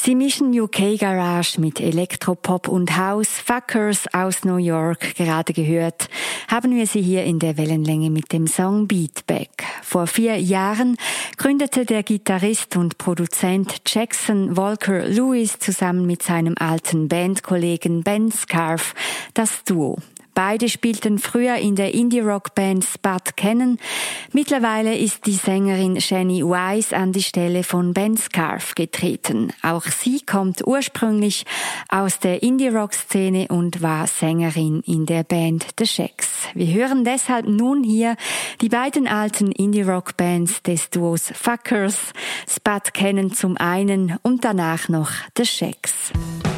Sie mischen UK Garage mit Elektropop und House. Fuckers aus New York, gerade gehört, haben wir sie hier in der Wellenlänge mit dem Song Beat Back. Vor 4 Jahren gründete der Gitarrist und Produzent Jackson Walker Lewis zusammen mit seinem alten Bandkollegen Ben Scarf das Duo. Beide spielten früher in der Indie-Rock-Band Spud Cannon. Mittlerweile ist die Sängerin Shani Wise an die Stelle von Ben Scarf getreten. Auch sie kommt ursprünglich aus der Indie-Rock-Szene und war Sängerin in der Band The Shacks. Wir hören deshalb nun hier die beiden alten Indie-Rock-Bands des Duos Fuckers, Spud Cannon zum einen und danach noch The Shacks.